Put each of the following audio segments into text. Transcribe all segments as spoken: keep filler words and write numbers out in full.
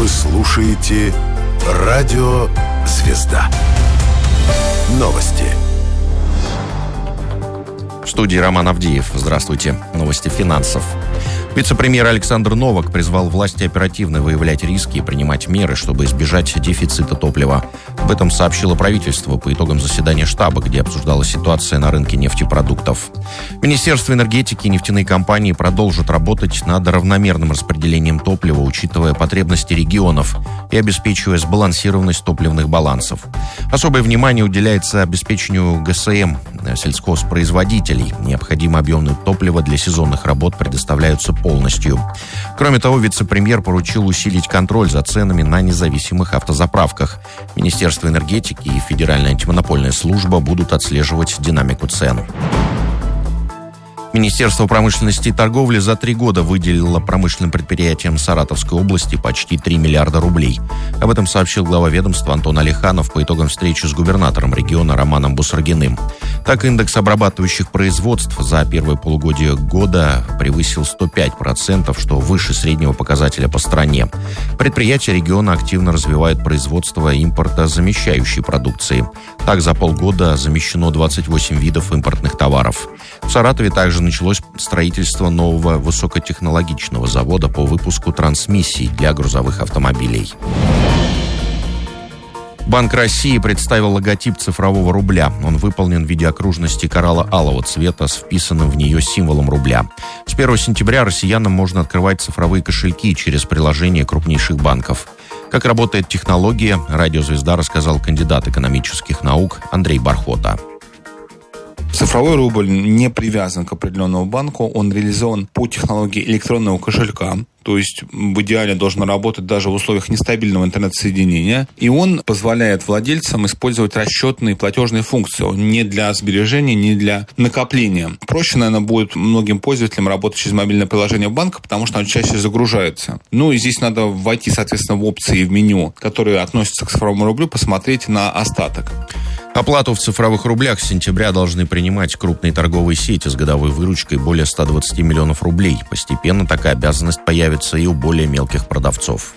Вы слушаете Радио Звезда. Новости. В студии Роман Авдеев. Здравствуйте. Новости финансов. Вице-премьер Александр Новак призвал власти оперативно выявлять риски и принимать меры, чтобы избежать дефицита топлива. Об этом сообщило правительство по итогам заседания штаба, где обсуждалась ситуация на рынке нефтепродуктов. Министерство энергетики и нефтяные компании продолжат работать над равномерным распределением топлива, учитывая потребности регионов и обеспечивая сбалансированность топливных балансов. Особое внимание уделяется обеспечению ГСМ сельхозпроизводителей. Необходимые объемы топлива для сезонных работ предоставляются полностью. Кроме того, вице-премьер поручил усилить контроль за ценами на независимых автозаправках. Министерство энергетики и Федеральная антимонопольная служба будут отслеживать динамику цен. Министерство промышленности и торговли за три года выделило промышленным предприятиям Саратовской области почти три миллиарда рублей. Об этом сообщил глава ведомства Антон Алиханов по итогам встречи с губернатором региона Романом Бусаргиным. Так, индекс обрабатывающих производств за первое полугодие года превысил сто пять процентов, что выше среднего показателя по стране. Предприятия региона активно развивают производство импортозамещающей продукции. Так, за полгода замещено двадцать восемь видов импортных товаров. В Саратове также началось строительство нового высокотехнологичного завода по выпуску трансмиссий для грузовых автомобилей. Банк России представил логотип цифрового рубля. Он выполнен в виде окружности коралло-алого цвета с вписанным в нее символом рубля. С первого сентября россиянам можно открывать цифровые кошельки через приложение крупнейших банков. Как работает технология, «Радио Звезда» рассказал кандидат экономических наук Андрей Бархота. Цифровой рубль не привязан к определенному банку, он реализован по технологии электронного кошелька, то есть в идеале должен работать даже в условиях нестабильного интернет-соединения, и он позволяет владельцам использовать расчетные платежные функции, не для сбережения, не для накопления. Проще, наверное, будет многим пользователям работать через мобильное приложение банка, потому что оно чаще загружается. Ну и здесь надо войти, соответственно, в опции в меню, которые относятся к цифровому рублю, посмотреть на остаток. Оплату в цифровых рублях с сентября должны принимать крупные торговые сети с годовой выручкой более ста двадцати миллионов рублей. Постепенно такая обязанность появится и у более мелких продавцов.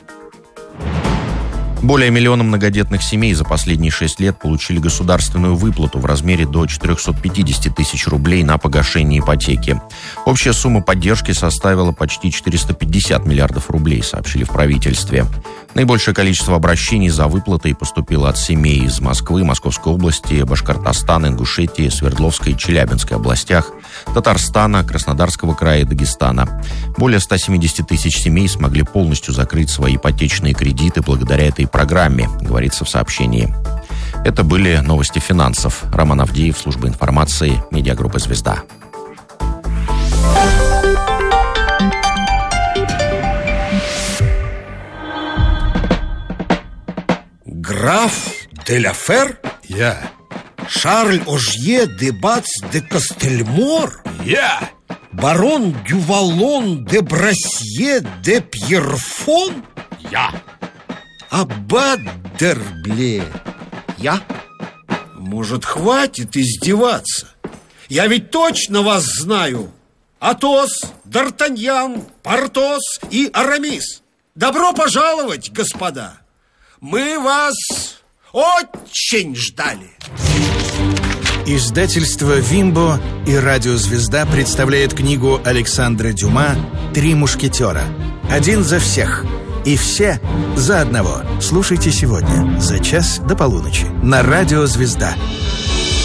Более миллиона многодетных семей за последние шесть лет получили государственную выплату в размере до четырехсот пятидесяти тысяч рублей на погашение ипотеки. Общая сумма поддержки составила почти четыреста пятьдесят миллиардов рублей, сообщили в правительстве. Наибольшее количество обращений за выплатой поступило от семей из Москвы, Московской области, Башкортостана, Ингушетии, Свердловской и Челябинской областях, Татарстана, Краснодарского края и Дагестана. Более ста семидесяти тысяч семей смогли полностью закрыть свои ипотечные кредиты благодаря этой программе, говорится в сообщении. Это были новости финансов. Роман Авдеев, служба информации, медиагруппа «Звезда». Граф де ла Фер? Я. Шарль Ожье де Бац де Кастельмор? Я. Барон Дювалон де Брасье де Пьерфон? Я. Аббат Дербле? Я? Может, хватит издеваться? Я ведь точно вас знаю. Атос, Д'Артаньян, Портос и Арамис. Добро пожаловать, господа. Мы вас очень ждали. Издательство «Вимбо» и «Радио Звезда» представляют книгу Александра Дюма «Три мушкетера». Один за всех и все за одного. Слушайте сегодня за час до полуночи на «Радио Звезда».